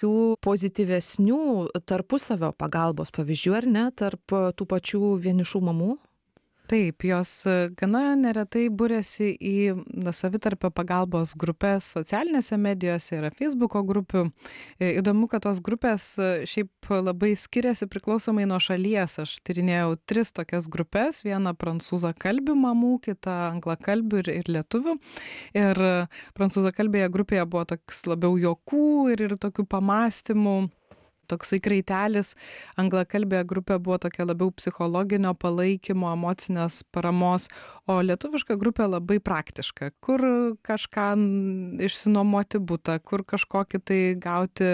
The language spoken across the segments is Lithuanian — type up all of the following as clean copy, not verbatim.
tokių pozityvesnių tarpusavio pagalbos pavyzdžių, ar ne, tarp tų pačių vienišų mamų? Taip, jos gana neretai būrėsi į savitarpio pagalbos grupės socialinėse medijose, yra Facebooko grupių. Įdomu, kad tos grupės šiaip labai skiriasi priklausomai nuo šalies. Aš tyrinėjau 3 tokias grupės, vieną prancūzakalbių mamų, kitą anglakalbių ir lietuvių. Ir prancūzakalbėje grupėje buvo toks labiau juokų ir tokių pamastymų. Toksai kraitelis, anglakalbėje grupė buvo tokia labiau psichologinio palaikymo, emocinės paramos, o lietuviška grupė labai praktiška, kur kažką išsinuomoti butą, kur kažkokį tai gauti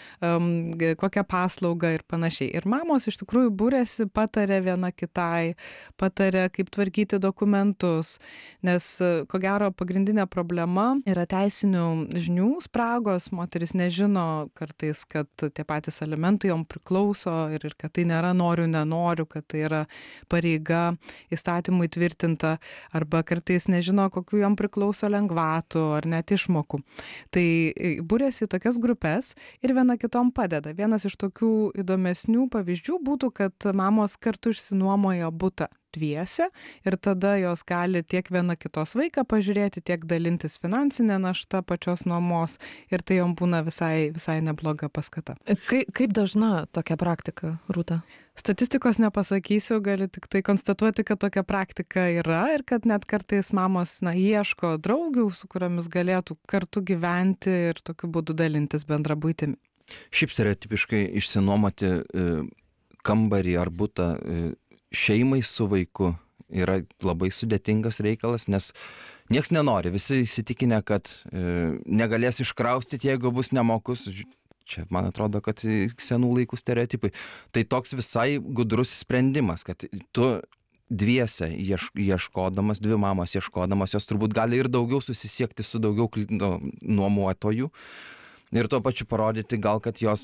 kokią paslaugą ir panašiai. Ir mamos iš tikrųjų būrėsi, patarė viena kitai, patarė kaip tvarkyti dokumentus, nes ko gero pagrindinė problema yra teisinių žinių spragos, moteris nežino kartais, kad tie patys alimentai jom priklauso ir kad tai nėra noriu, nenoriu, kad tai yra pareiga įstatymų įtvirtinta, arba kartais nežino, kokiu jom priklauso lengvatų ar net išmokų. Tai būrėsi į tokias grupės ir viena kitom padeda. Vienas iš tokių įdomesnių pavyzdžių būtų, kad mamos kartu išsinuomoja butą dviese ir tada jos gali tiek viena kitos vaiką pažiūrėti, tiek dalintis finansinę naštą pačios nuomos ir tai jom būna visai nebloga paskata. Kaip dažna tokia praktika, Rūta? Statistikos nepasakysiu, galiu tik tai konstatuoti, kad tokia praktika yra ir kad net kartais mamos ieško draugių, su kuriomis galėtų kartu gyventi ir tokiu būdu dalintis bendrą buitimi. Šiaip stereotipiškai išsinuomoti kambarį ar butą šeimai su vaiku yra labai sudėtingas reikalas, nes nieks nenori, visi įsitikinę, kad negalės iškraustyti, jeigu bus nemokus. Čia, man atrodo, kad senų laikų stereotipai. Tai toks visai gudrus sprendimas, kad tu dviese ieškodamas, 2 mamos ieškodamas, jos turbūt gali ir daugiau susisiekti su daugiau nuomotojų. Ir tuo pačiu parodyti gal, kad jos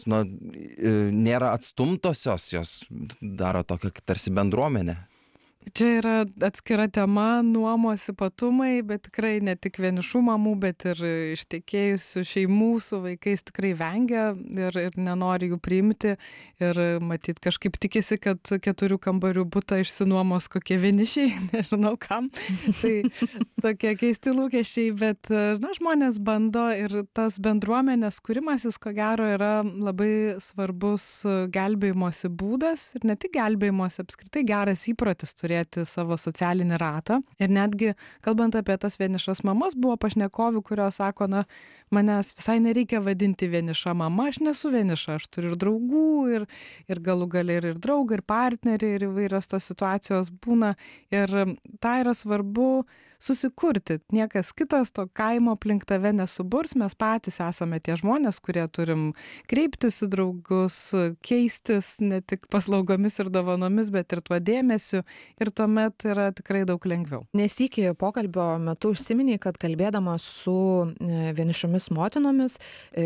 nėra atstumtosios, jos daro tokią tarsi bendruomenę. Čia yra atskira tema, nuomos ypatumai, bet tikrai ne tik vienišų mamų, bet ir ištekėjusių šeimų su vaikais tikrai vengia ir nenori jų priimti. Ir matyt, kažkaip tikisi, kad 4 kambarių butą išsinuomos kokie vienišiai, nežinau kam. Tai tokie keisti lūkesčiai, bet žmonės bando ir tas bendruomenės kūrimasis, ko gero, yra labai svarbus gelbėjimosi būdas ir ne tik gelbėjimosi, apskritai geras įprotis turėti savo socialinį ratą. Ir netgi, kalbant apie tas vienišas mamas, buvo pašnekovių, kurios sako, manęs visai nereikia vadinti vieniša mama, aš nesu vieniša, aš turiu ir draugų, ir galų gale ir draugą, ir partnerį, ir įvairios tos situacijos būna. Ir tai yra svarbu susikurti. Niekas kitas to kaimo aplink tave nesuburs, mes patys esame tie žmonės, kurie turim kreiptis į draugus, keistis ne tik paslaugomis ir dovanomis, bet ir tuo dėmesiu. Ir tuomet yra tikrai daug lengviau. Nesykį pokalbio metu užsiminiai, kad kalbėdama su vienišomis motinomis,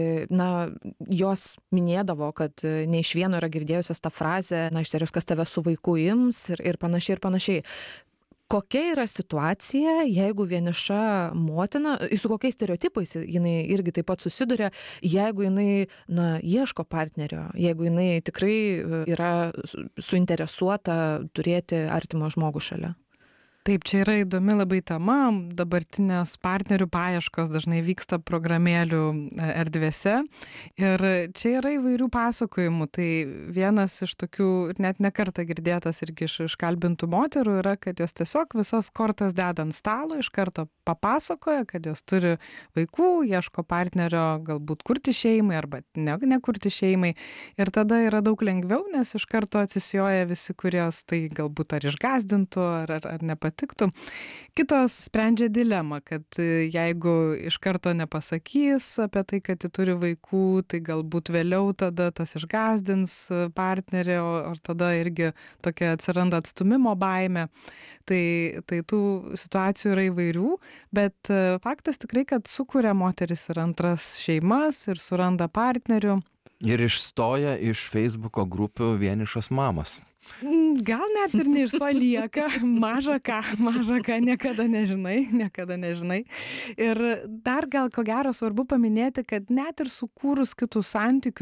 jos minėdavo, kad ne iš vieno yra girdėjusios tą frazę, išterius, kas tave su vaiku ims ir panašiai ir panašiai. Kokia yra situacija, jeigu vieniša motina, su kokiais stereotipais jinai irgi taip pat susiduria, jeigu jinai ieško partnerio, jeigu jinai tikrai yra suinteresuota turėti artimą žmogų šalia? Taip, čia yra įdomi labai tema. Dabartinės partnerių paieškos dažnai vyksta programėlių erdvėse. Ir čia yra įvairių pasakojimų. Tai vienas iš tokių, net ne kartą girdėtas irgi iš kalbintų moterų, yra, kad jos tiesiog visas kortas deda ant stalo, iš karto papasakoja, kad jos turi vaikų, ieško partnerio galbūt kurti šeimai arba nekurti šeimai. Ir tada yra daug lengviau, nes iš karto atsisijoja visi, kurios tai galbūt ar išgąsdintų, ar nepatiktų. Kitos sprendžia dilemą, kad jeigu iš karto nepasakys apie tai, kad ji turi vaikų, tai galbūt vėliau tada tas išgąsdins partnerį, o tada irgi tokia atsiranda atstumimo baimė. Tai tų situacijų yra įvairių, bet faktas tikrai, kad sukuria moteris ir antras šeimas ir suranda partnerių. Ir išstoja iš Facebooko grupių vienišos mamos. Gal net ir neišstoja, lieka, maža ką, niekada nežinai. Ir dar gal ko gero svarbu paminėti, kad net ir sukūrus kitus santykius,